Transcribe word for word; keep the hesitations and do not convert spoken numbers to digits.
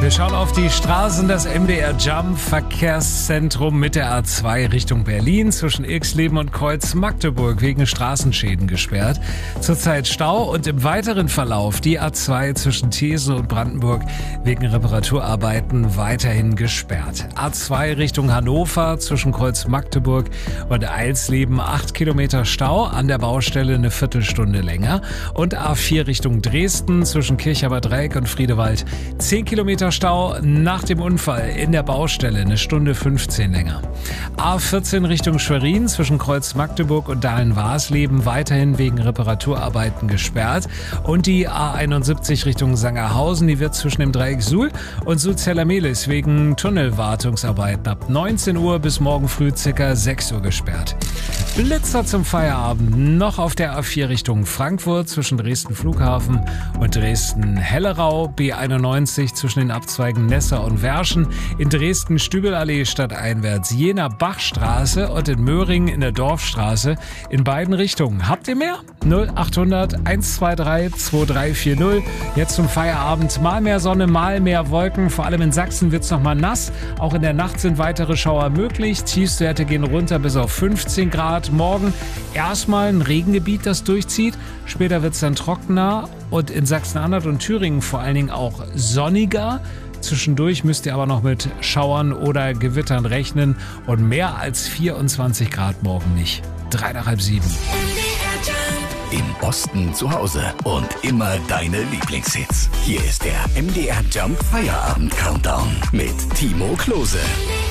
Wir schauen auf die Straßen, das M D R Jump Verkehrszentrum mit der A zwei Richtung Berlin zwischen Ilksleben und Kreuz Magdeburg wegen Straßenschäden gesperrt. Zurzeit Stau und im weiteren Verlauf die A zwei zwischen Thesen und Brandenburg wegen Reparaturarbeiten weiterhin gesperrt. A zwei Richtung Hannover zwischen Kreuz Magdeburg und Eilsleben acht Kilometer Stau, an der Baustelle eine Viertelstunde länger. Und A vier Richtung Dresden zwischen Kirchhaber Dreieck und Friedewald zehn Kilometer Stau nach dem Unfall in der Baustelle, eine Stunde fünfzehn länger. A vierzehn Richtung Schwerin zwischen Kreuz Magdeburg und Dahlen-Warsleben weiterhin wegen Reparaturarbeiten gesperrt. Und die A einundsiebzig Richtung Sangerhausen, die wird zwischen dem Dreieck Suhl und Suhl-Zellermehlis wegen Tunnelwartungsarbeiten ab neunzehn Uhr bis morgen früh ca. sechs Uhr gesperrt. Blitzer zum Feierabend noch auf der A vier Richtung Frankfurt zwischen Dresden Flughafen und Dresden-Hellerau, B einundneunzig zwischen den Abzweigen Nessa und Werschen, in Dresden Stübelallee stadteinwärts Jener Bachstraße und in Möhringen in der Dorfstraße in beiden Richtungen. Habt ihr mehr? null achthundert eins zwei drei zwei drei vier null. Jetzt zum Feierabend mal mehr Sonne, mal mehr Wolken. Vor allem in Sachsen wird's noch mal nass. Auch in der Nacht sind weitere Schauer möglich. Tiefstwerte gehen runter bis auf fünfzehn Grad. Morgen erstmal ein Regengebiet, das durchzieht. Später wird's dann trockener und in Sachsen-Anhalt und Thüringen vor allen Dingen auch sonniger. Zwischendurch müsst ihr aber noch mit Schauern oder Gewittern rechnen und mehr als vierundzwanzig Grad morgen nicht. Drei nach halb sieben. Im Osten zu Hause und immer deine Lieblingshits. Hier ist der M D R Jump Feierabend Countdown mit Timo Klose.